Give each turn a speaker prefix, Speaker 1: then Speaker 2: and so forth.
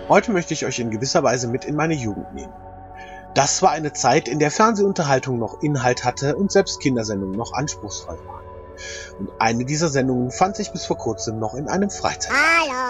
Speaker 1: Heute möchte ich euch in gewisser Weise mit in meine Jugend nehmen. Das war eine Zeit, in der Fernsehunterhaltung noch Inhalt hatte und selbst Kindersendungen noch anspruchsvoll waren. Und eine dieser Sendungen fand sich bis vor kurzem noch in einem Freizeit.